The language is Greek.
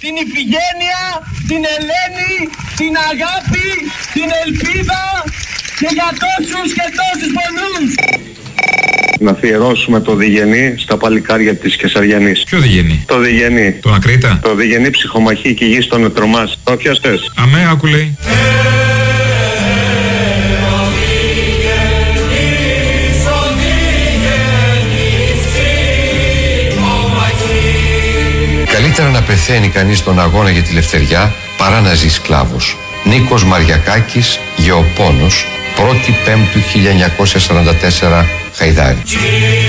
την Ιφηγένεια, την Ελένη, την αγάπη, την ελπίδα και για τόσους και τόσους πολλούς. Να αφιερώσουμε το Διγενή στα παλικάρια της Κεσαριανής. Ποιο Διγενή? Το Διγενή. Τον Ακρίτα? Το Διγενή ψυχομαχή και γη στον Ετρομάς. Το πιαστές. Αμέ, άκου λέει. Καλύτερα να πεθαίνει κανείς στον αγώνα για τη λευτεριά παρά να ζει σκλάβος. Νίκος Μαριακάκης, Γεωπόνος, 1η Πέμπτου 1944, Χαϊδάρι.